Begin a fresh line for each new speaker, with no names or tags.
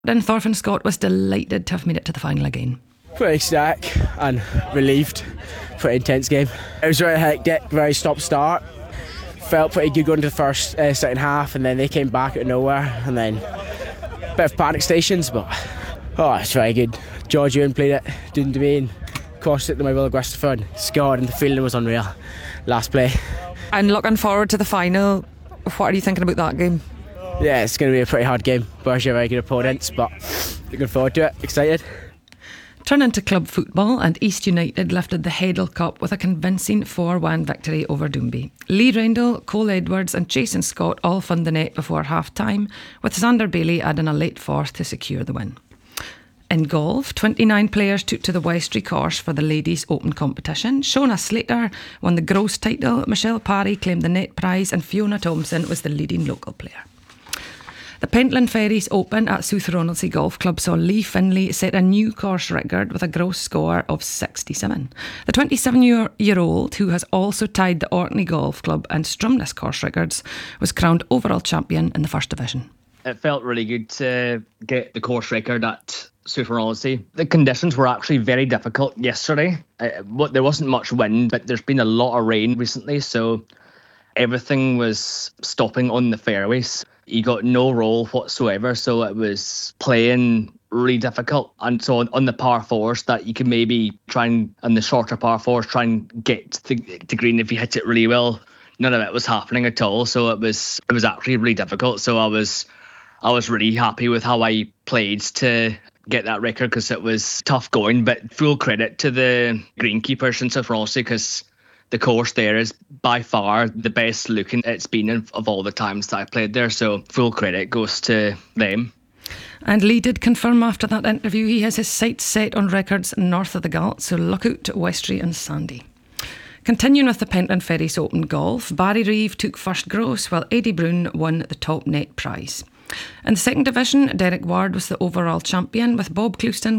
Then Thorfinn Scott was delighted to have made it to the final again.
Pretty ecstatic and relieved. Pretty intense game. It was very hectic, very stop-start. Felt pretty good going to the first, second half, and then they came back out of nowhere, and then a bit of panic stations, but it's very good. George Ewan played it, didn't mean, crossed it to my Will Christopher and scored, and the feeling was unreal. Last play.
And looking forward to the final, what are you thinking about that game?
Yeah, it's going to be a pretty hard game. Both are very good opponents, but looking forward to it, excited.
Turning to club football, and East United lifted the Heddle Cup with a convincing 4-1 victory over Doomby. Lee Randall, Cole Edwards and Jason Scott all found the net before half-time, with Xander Bailey adding a late fourth to secure the win. In golf, 29 players took to the Westry course for the Ladies Open competition. Shona Slater won the gross title, Michelle Parry claimed the net prize and Fiona Thompson was the leading local player. The Pentland Ferries Open at South Ronaldsay Golf Club saw Lee Finlay set a new course record with a gross score of 67. The 27-year-old, who has also tied the Orkney Golf Club and Stromness course records, was crowned overall champion in the first division.
It felt really good to get the course record at South Ronaldsay. The conditions were actually very difficult yesterday. There wasn't much wind, but there's been a lot of rain recently, so everything was stopping on the fairways. You got no roll whatsoever, so it was playing really difficult. And so on the par fours that you can maybe try and, on the shorter par fours, try and get to green if you hit it really well. None of it was happening at all, so it was actually really difficult. So I was really happy with how I played to get that record, because it was tough going. But full credit to the greenkeepers in South Ronaldsay, because the course there is by far the best looking it's been of all the times that I played there. So full credit goes to them.
And Lee did confirm after that interview he has his sights set on records north of the Galt, so look out to Westry and Sandy. Continuing with the Pentland Ferries Open Golf, Barry Reeve took first gross while Eddie Brown won the top net prize. In the second division, Derek Ward was the overall champion, with Bob Clouston